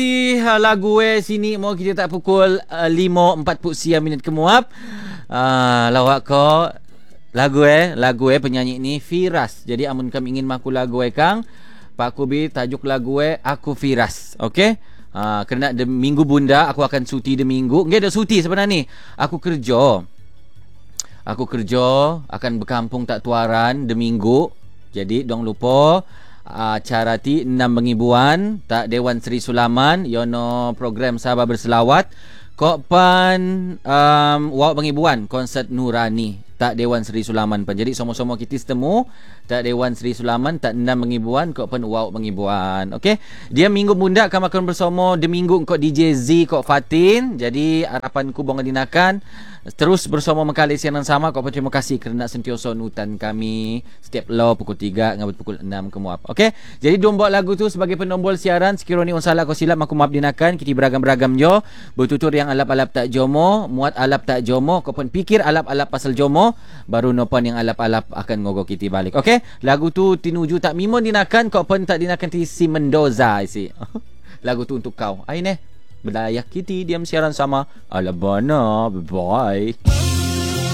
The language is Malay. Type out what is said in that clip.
Lagu sini mau kita tak pukul 5:40 kemuap. Lawak ko lagu penyanyi ni Firas. Jadi amun kami ingin maku lagu kang Pak Kubi tajuk lagu Aku Firas. Okey. Kerana minggu bunda aku akan cuti de minggu. Nggak ada cuti sebenarnya ni. Aku kerja akan berkampung tak tuaran de minggu. Jadi dong lupa acara ti 6 pengibuan tak Dewan Seri Sulaman yono program Sabah Berselawat kok pan wak pengibuan konsert Nurani tak Dewan Seri Sulaman pan. Jadi semua-semua kita setemu tak Dewan Seri Sulaman tak 6 pengibuan kok pan wak pengibuan. Okey, dia minggu bunda akan makan bersama de minggu kok DJ Z kok Fatin. Jadi harapanku bong dinakan terus bersama mekali siaran sama. Kau terima kasih kerana sentiasa nutan kami setiap law pukul 3 ngambil pukul 6 kemuap. Okey, jadi dong buat lagu tu sebagai penombol siaran. Sekiranya on salah kau silap aku maaf dinakan. Kita beragam-beragam jo bertutur yang alap-alap tak jomo, muat alap tak jomo. Kau pun fikir alap-alap pasal jomo, baru nopan yang alap-alap akan ngogo kita balik. Okey, lagu tu tinuju tak mimo dinakan. Kau pun tak dinakan ti si Mendoza isi. Lagu tu untuk kau. Ai neh Belayak kita diam siaran sama Alabana. Bye-bye.